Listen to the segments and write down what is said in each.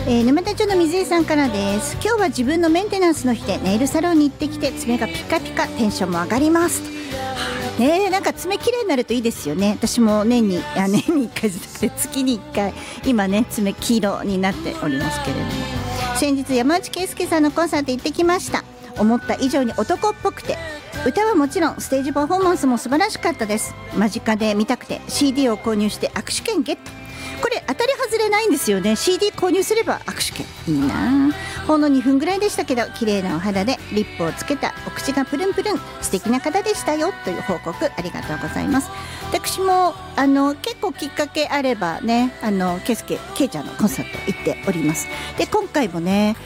沼田町の水江さんからです。今日は自分のメンテナンスの日でネイルサロンに行ってきて爪がピカピカ、テンションも上がります。なんか爪きれいになるといいですよね。私も年に1回じゃなくて月に1回今ね爪黄色になっておりますけれども、先日山内圭介さんのコンサート行ってきました。思った以上に男っぽくて、歌はもちろんステージパフォーマンスも素晴らしかったです。間近で見たくて CD を購入して握手券ゲット。これ当たり外れないんですよね。 CD 購入すれば握手券、いいな。ほんの2分ぐらいでしたけど綺麗なお肌でリップをつけたお口がプルンプルン、素敵な方でしたよという報告ありがとうございます。私も結構きっかけあればね、ケイちゃんのコンサート行っております。で今回もね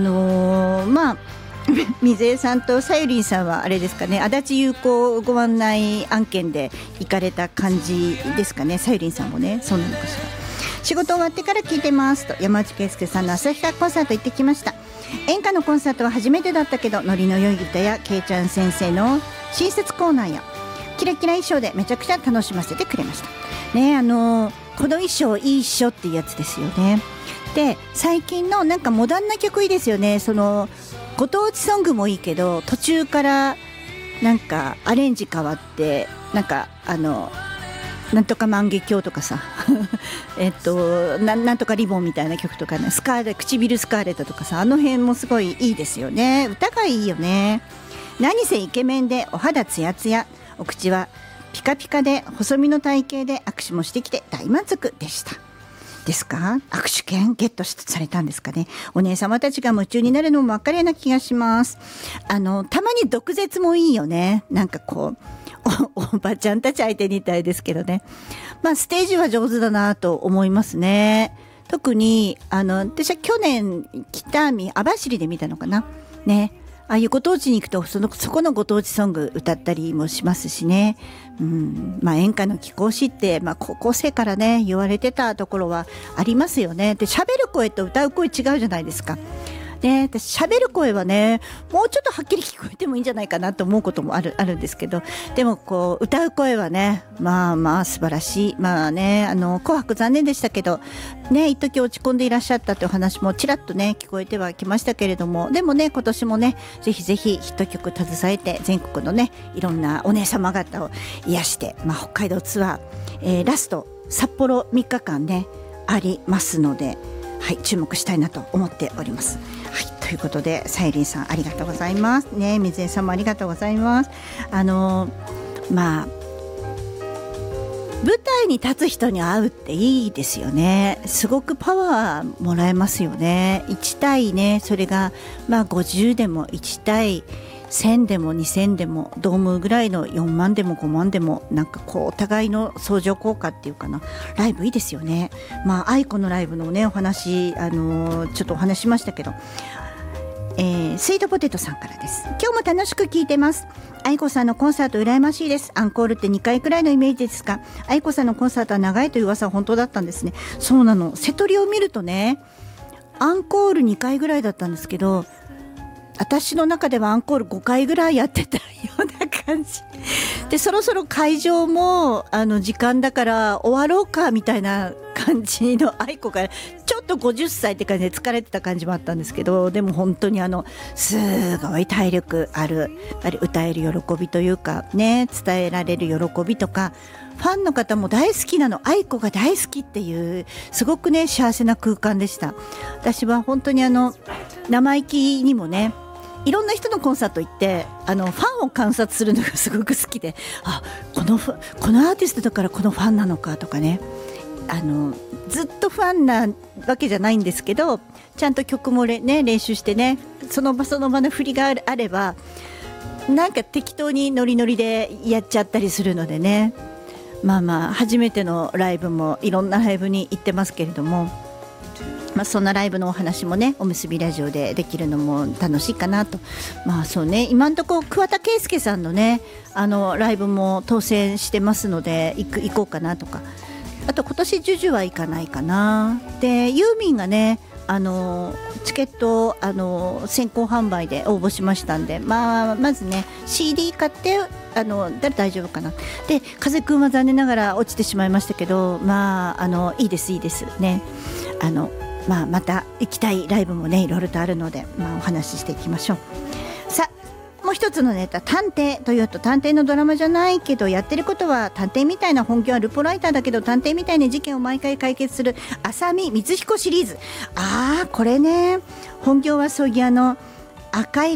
水江さんとさゆりんさんはあれですかね、足立優子ご案内案件で行かれた感じですかね。さゆりんさんもね、そうなのかしら。仕事終わってから聞いてますと、山内圭介さんの旭川コンサート行ってきました。演歌のコンサートは初めてだったけど、ノリの良い歌やけいちゃん先生の親切コーナーやキラキラ衣装でめちゃくちゃ楽しませてくれましたね。この衣装いいっしょっていうやつですよね。で最近のなんかモダンな曲いいですよね。そのご当地ソングもいいけど、途中からなんかアレンジ変わって、なんかなんとか万華鏡とかさなんとかリボンみたいな曲とかね、唇スカーレットとかさ、あの辺もすごいいいですよね。歌がいいよね。何せイケメンでお肌ツヤツヤ、お口はピカピカで細身の体型で握手もしてきて大満足でした。ですか？握手券ゲットされたんですかね。お姉様たちが夢中になるのも分かるような気がします。たまに毒舌もいいよね。なんかこうおばちゃんたち相手にいたいですけどね。ステージは上手だなと思いますね。特に私は去年北見網走で見たのかなね。ああいうご当地に行くとそこのご当地ソング歌ったりもしますしね。演歌の貴公子って、高校生からね言われてたところはありますよね。で喋る声と歌う声違うじゃないですか。ね、私喋る声はねもうちょっとはっきり聞こえてもいいんじゃないかなと思うこともあるんですけど、でもこう歌う声はね素晴らしい。紅白残念でしたけどね、一時落ち込んでいらっしゃったという話もちらっとね聞こえてはきましたけれども、でもね今年もねぜひぜひヒット曲携えて全国のねいろんなお姉様方を癒して、北海道ツアー、ラスト札幌3日間ねありますので、注目したいなと思っております。ということでさゆりんさんありがとうございますね。水江さんもありがとうございます。舞台に立つ人に会うっていいですよね。すごくパワーもらえますよね。1対ね、それが50でも1対1000でも2000でもドームぐらいの4万でも5万でも、なんかこうお互いの相乗効果っていうかな、ライブいいですよね。愛子のライブのねお話ちょっとお話しましたけど、スイートポテトさんからです。今日も楽しく聞いてます。愛子さんのコンサート羨ましいです。アンコールって2回くらいのイメージですが、愛子さんのコンサートは長いという噂は本当だったんですね。そうなの。瀬戸りを見るとねアンコール2回ぐらいだったんですけど、私の中ではアンコール5回ぐらいやってたような感じで、そろそろ会場も時間だから終わろうかみたいな感じの愛子がちょっと50歳って感じで疲れてた感じもあったんですけど、でも本当にすごい体力ある、やっぱり歌える喜びというかね、伝えられる喜びとか、ファンの方も大好きなの、愛子が大好きっていうすごくね幸せな空間でした。私は本当に生意気にもねいろんな人のコンサート行ってファンを観察するのがすごく好きで、このアーティストだからこのファンなのかとかね、ずっとファンなわけじゃないんですけど、ちゃんと曲も練習してね、その場その場の振りがあればなんか適当にノリノリでやっちゃったりするのでね、初めてのライブもいろんなライブに行ってますけれども、そんなライブのお話もねおむすびラジオでできるのも楽しいかなと。そうね、今のところ桑田佳祐さんのねライブも当選してますので行こうかなとか、あと今年ジュジュは行かないかな。でユーミンがねチケット先行販売で応募しましたんで、まずね CD 買って大丈夫かな。で風くんは残念ながら落ちてしまいましたけど、いいですね。 また行きたいライブもねいろいろとあるので、お話ししていきましょう。さあもう一つのネタ、探偵というと探偵のドラマじゃないけどやってることは探偵みたいな、本業はルポライターだけど探偵みたいな事件を毎回解決する浅見光彦シリーズ。これね、本業は葬儀屋の赤い